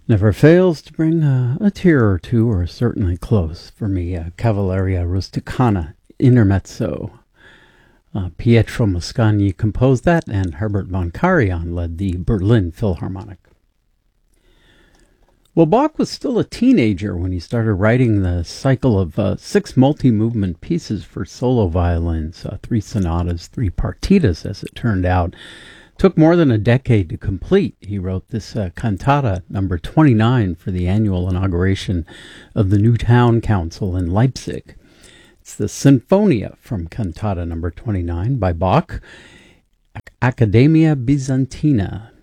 Never fails to bring a tear or two, or certainly close for me. Cavalleria Rusticana Intermezzo. Pietro Mascagni composed that, and Herbert von Karajan led the Berlin Philharmonic. Well, Bach was still a teenager when he started writing the cycle of 6 multi-movement pieces for solo violins, 3 sonatas, 3 partitas, as it turned out. Took more than a decade to complete. He wrote this cantata number 29 for the annual inauguration of the new town council in Leipzig. It's the Sinfonia from cantata number 29 by Bach, Accademia Bizantina.